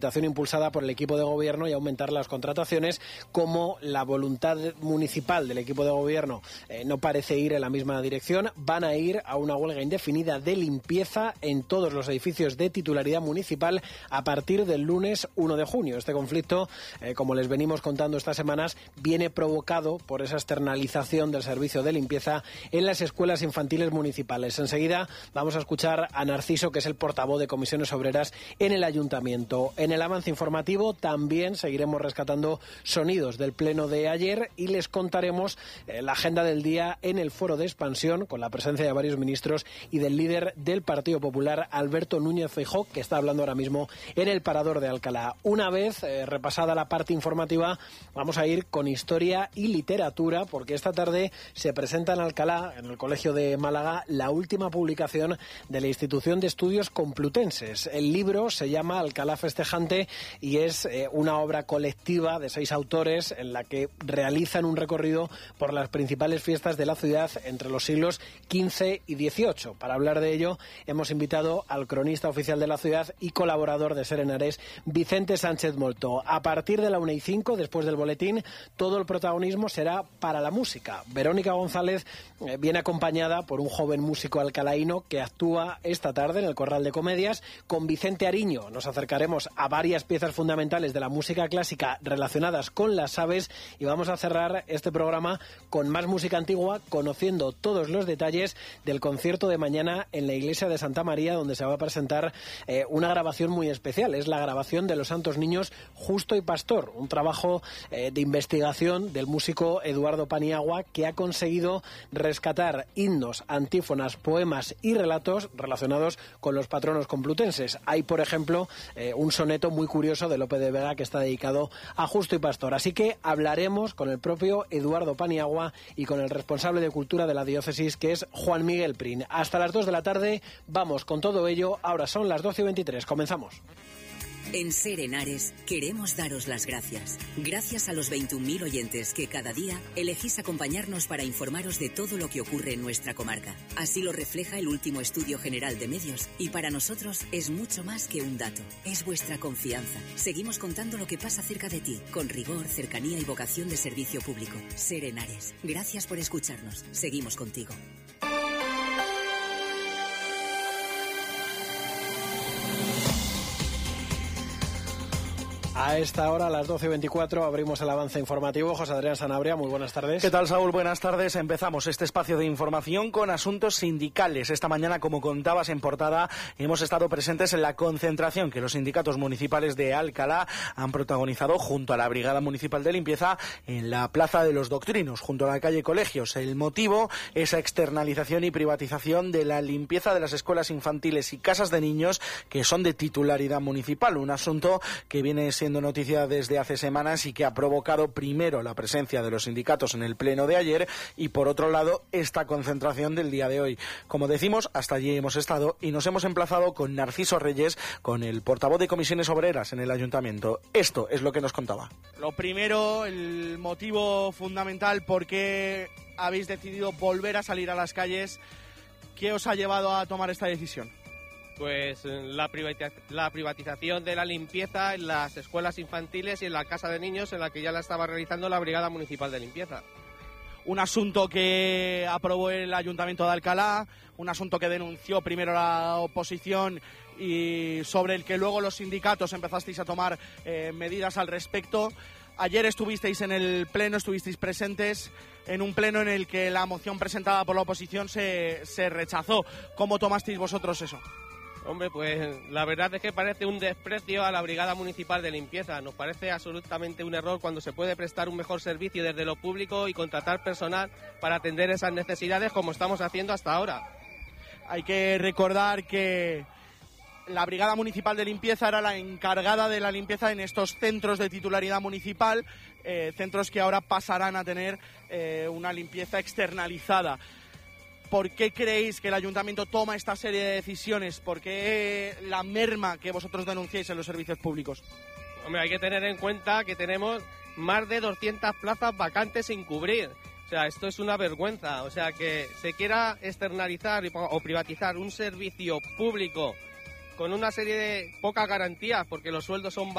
impulsada por el equipo de gobierno y aumentar las contrataciones, como la voluntad municipal del equipo de gobierno no parece ir en la misma dirección. Van a ir a una huelga indefinida de limpieza en todos los edificios de titularidad municipal a partir del lunes 1 de junio. Este conflicto, como les venimos contando estas semanas, viene provocado por esa externalización del servicio de limpieza en las escuelas infantiles municipales. Enseguida vamos a escuchar a Narciso, que es el portavoz de Comisiones Obreras en el Ayuntamiento. En el avance informativo también seguiremos rescatando sonidos del pleno de ayer y les contaremos la agenda del día en el foro de expansión, con la presencia de varios ministros y del líder del Partido Popular, Alberto Núñez Feijóo, que está hablando ahora mismo en el Parador de Alcalá. Una vez repasada la parte informativa, vamos a ir con historia y literatura, porque esta tarde se presenta en Alcalá, en el Colegio de Málaga, la última publicación de la Institución de Estudios Complutenses. El libro se llama Alcalá Festejante y es una obra colectiva de 6 autores en la que realizan un recorrido por las principales fiestas de la ciudad entre los siglos XV y XVIII. Para hablar de ello hemos invitado al cronista oficial de la ciudad y colaborador de Ser Henares, Vicente Sánchez Molto. A partir de la 1:05, después del boletín, todo el protagonismo será para la música. Verónica González viene acompañada por un joven músico alcalaíno que actúa esta tarde en el Corral de Comedias. Con Vicente Ariño nos acercaremos a varias piezas fundamentales de la música clásica relacionadas con las aves y vamos a cerrar este programa con más música antigua, conociendo todos los detalles del concierto de mañana en la iglesia de Santa María, donde se va a presentar una grabación muy especial. Es la grabación de Los Santos Niños Justo y Pastor, un trabajo de investigación del músico Eduardo Paniagua, que ha conseguido rescatar himnos, antífonas, poemas y relatos relacionados con los patronos complutenses. Hay, por ejemplo, un soneto muy curioso de Lope de Vega que está dedicado a Justo y Pastor. Así que hablaremos con el propio Eduardo Paniagua y con el responsable de cultura de la diócesis, que es Juan Miguel Prin. Hasta las 2 de la tarde vamos con todo ello. Ahora son las 12:23. Comenzamos. En Ser Henares queremos daros las gracias. Gracias a los 21.000 oyentes que cada día elegís acompañarnos para informaros de todo lo que ocurre en nuestra comarca. Así lo refleja el último estudio general de medios y para nosotros es mucho más que un dato. Es vuestra confianza. Seguimos contando lo que pasa cerca de ti, con rigor, cercanía y vocación de servicio público. Ser Henares. Gracias por escucharnos. Seguimos contigo. A esta hora, a las 12:24, abrimos el avance informativo. José Adrián Sanabria, muy buenas tardes. ¿Qué tal, Saúl? Buenas tardes. Empezamos este espacio de información con asuntos sindicales. Esta mañana, como contabas en portada, hemos estado presentes en la concentración que los sindicatos municipales de Alcalá han protagonizado junto a la Brigada Municipal de Limpieza en la Plaza de los Doctrinos, junto a la calle Colegios. El motivo, esa externalización y privatización de la limpieza de las escuelas infantiles y casas de niños que son de titularidad municipal. Un asunto que viene siendo noticia desde hace semanas y que ha provocado primero la presencia de los sindicatos en el pleno de ayer y por otro lado esta concentración del día de hoy. Como decimos, hasta allí hemos estado y nos hemos emplazado con Narciso Reyes, con el portavoz de Comisiones Obreras en el Ayuntamiento. Esto es lo que nos contaba. Lo primero, el motivo fundamental por qué habéis decidido volver a salir a las calles. ¿Qué os ha llevado a tomar esta decisión? Pues la privatización de la limpieza en las escuelas infantiles y en la casa de niños, en la que ya la estaba realizando la Brigada Municipal de Limpieza. Un asunto que aprobó el Ayuntamiento de Alcalá, un asunto que denunció primero la oposición y sobre el que luego los sindicatos empezasteis a tomar medidas al respecto. Ayer estuvisteis en el pleno, estuvisteis presentes en un pleno en el que la moción presentada por la oposición se rechazó. ¿Cómo tomasteis vosotros eso? Hombre, pues la verdad es que parece un desprecio a la Brigada Municipal de Limpieza. Nos parece absolutamente un error cuando se puede prestar un mejor servicio desde lo público y contratar personal para atender esas necesidades como estamos haciendo hasta ahora. Hay que recordar que la Brigada Municipal de Limpieza era la encargada de la limpieza en estos centros de titularidad municipal, centros que ahora pasarán a tener una limpieza externalizada. ¿Por qué creéis que el Ayuntamiento toma esta serie de decisiones? ¿Por qué la merma que vosotros denunciáis en los servicios públicos? Hombre, hay que tener en cuenta que tenemos más de 200 plazas vacantes sin cubrir. O sea, esto es una vergüenza. O sea, que se quiera externalizar o privatizar un servicio público con una serie de pocas garantías, porque los sueldos son